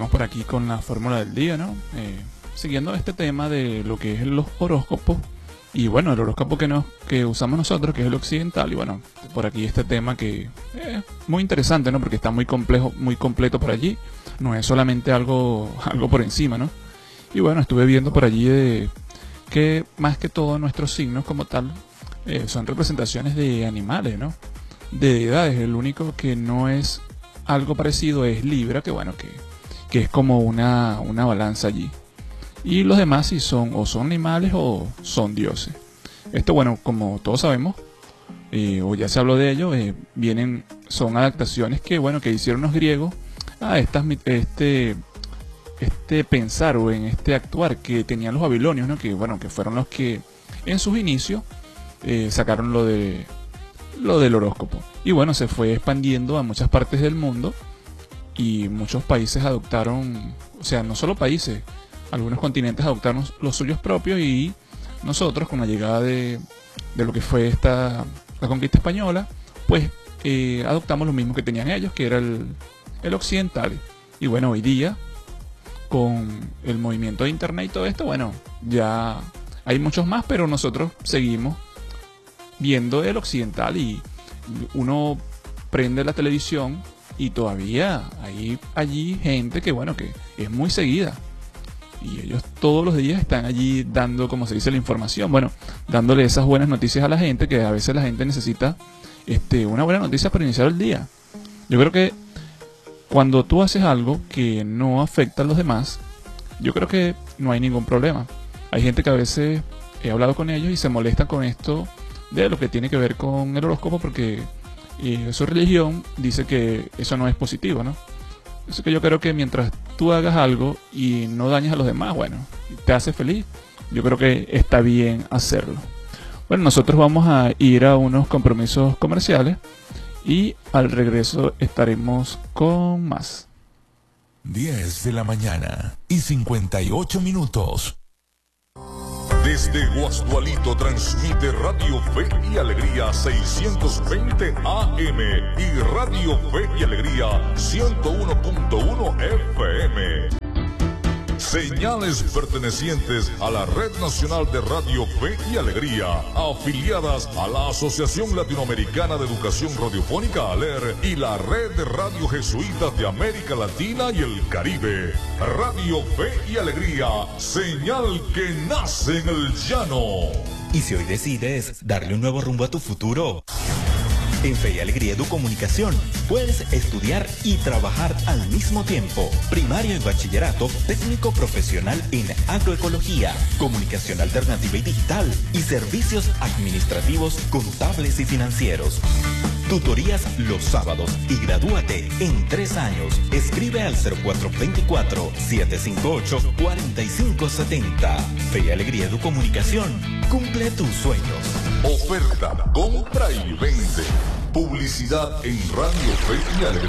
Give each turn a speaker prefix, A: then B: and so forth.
A: seguimos por aquí con la fórmula del día, ¿no? Siguiendo este tema de lo que es los horóscopos. Y bueno, el horóscopo que usamos nosotros, que es el occidental. Y bueno, por aquí este tema que es muy interesante, ¿no? Porque está muy complejo, muy completo por allí. No es solamente algo por encima, ¿no? Y bueno, estuve viendo por allí que más que todo nuestros signos como tal son representaciones de animales, ¿no? De deidades. El único que no es algo parecido es Libra, que bueno, que es como una balanza allí. Y los demás sí son animales o son dioses. Esto, bueno, como todos sabemos, o ya se habló de ello, son adaptaciones que hicieron los griegos a este pensar o en este actuar que tenían los babilonios, ¿no? Que fueron los que en sus inicios sacaron lo del horóscopo. Y bueno, se fue expandiendo a muchas partes del mundo y muchos países adoptaron, o sea, no solo países, algunos continentes adoptaron los suyos propios, y nosotros con la llegada de lo que fue la conquista española, pues adoptamos lo mismo que tenían ellos, que era el occidental. Y bueno, hoy día con el movimiento de internet y todo esto, bueno, ya hay muchos más, pero nosotros seguimos viendo el occidental, y uno prende la televisión y todavía hay allí gente que es muy seguida. Y ellos todos los días están allí dando, como se dice, la información. Bueno, dándole esas buenas noticias a la gente, que a veces la gente necesita una buena noticia para iniciar el día. Yo creo que cuando tú haces algo que no afecta a los demás, yo creo que no hay ningún problema. Hay gente que a veces he hablado con ellos y se molestan con esto de lo que tiene que ver con el horóscopo, porque su religión dice que eso no es positivo, ¿no? Así que yo creo que mientras tú hagas algo y no dañes a los demás, bueno, te hace feliz, yo creo que está bien hacerlo. Bueno, nosotros vamos a ir a unos compromisos comerciales y al regreso estaremos con más.
B: 10 de la mañana y 58 minutos.
C: Desde Guasdualito transmite Radio Fe y Alegría 620 AM y Radio Fe y Alegría 101.1 FM. Señales pertenecientes a la Red Nacional de Radio Fe y Alegría, afiliadas a la Asociación Latinoamericana de Educación Radiofónica ALER y la Red de Radio Jesuitas de América Latina y el Caribe. Radio Fe y Alegría, señal que nace en el llano.
D: ¿Y si hoy decides darle un nuevo rumbo a tu futuro? En Fe y Alegría Educomunicación puedes estudiar y trabajar al mismo tiempo. Primaria y bachillerato, técnico profesional en agroecología, comunicación alternativa y digital y servicios administrativos, contables y financieros. Tutorías los sábados y gradúate en 3 años. Escribe al 0424-758-4570. Fe y Alegría Educomunicación. Cumple tus sueños.
C: Oferta, compra y vende. Publicidad en Radio Fe y Alegría.